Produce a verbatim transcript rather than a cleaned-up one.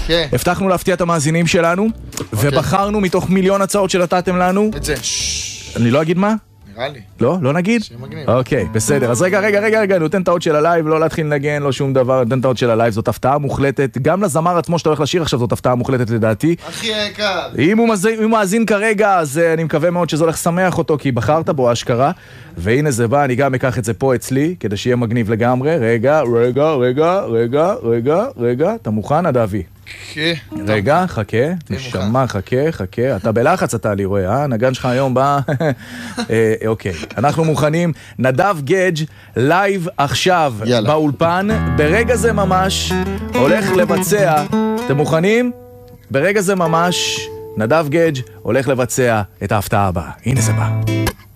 כן. הבטחנו להפתיע את המאזינים שלנו, ובחרנו מתוך מיליון הצעות שנתתם לנו. את זה. אני לא אגיד מה? נראה לי. לא? לא נגיד? שיהיה מגניב. אוקיי, בסדר. אז רגע, רגע, רגע, רגע, אני נותן את האות של הלייב, לא להתחיל לנגן, לא שום דבר, נותן את האות של הלייב, זאת הפתעה מוחלטת. גם לזמר עצמו שאתה הולך לשיר עכשיו, זאת הפתעה מוחלטת לדעתי. הכי יקר. אם הוא מאזין, אם הוא מאזין כרגע, אז אני מקווה מאוד שזה הולך לשמח אותו, כי בחרת בו אשכרה. והנה זה בא, אני גם אקח את זה פה אצלי, כדי שיהיה מגניב לגמרי. רגע, רגע, רגע, רגע, רגע, רגע, אתה מוכן, אדווי? כן. רגע, חכה, נשמה, חכה, חכה, אתה בלחץ אתה לי רואה, אה? נגן שלך היום בא, אה, אוקיי, אנחנו מוכנים, נדב גדג' לייב עכשיו באולפן, ברגע זה ממש הולך לבצע, אתם מוכנים? ברגע זה ממש נדב גדג' הולך לבצע את ההפתעה הבאה, הנה זה בא.